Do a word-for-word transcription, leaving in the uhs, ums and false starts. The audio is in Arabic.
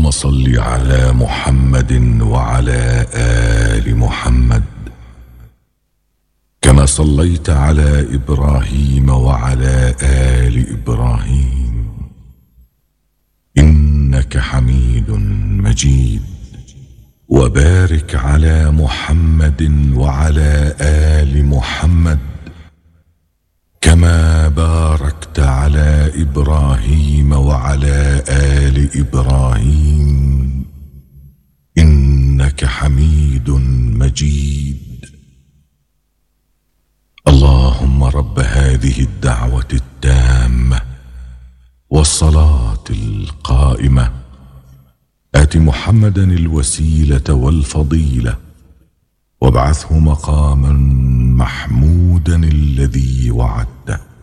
اللهم صل على محمد وعلى آل محمد كما صليت على إبراهيم وعلى آل إبراهيم إنك حميد مجيد. وبارك على محمد وعلى آل محمد كما باركت على إبراهيم وعلى آل إبراهيم إنك حميد مجيد. اللهم رب هذه الدعوة التامة والصلاة القائمة آت محمدا الوسيلة والفضيلة وابعثه مقاما محمودا الذي وعدته.